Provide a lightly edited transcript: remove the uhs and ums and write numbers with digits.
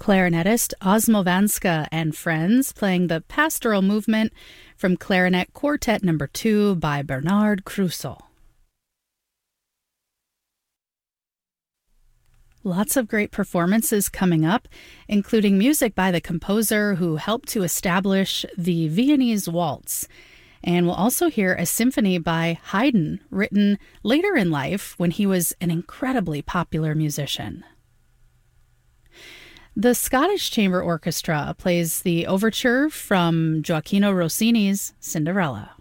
clarinetist Osmo Vanska and Friends playing the Pastoral Movement from Clarinet Quartet No. 2 by Bernard Crusoe. Lots of great performances coming up, including music by the composer who helped to establish the Viennese Waltz. And we'll also hear a symphony by Haydn, written later in life when he was an incredibly popular musician. The Scottish Chamber Orchestra plays the overture from Gioacchino Rossini's Cinderella.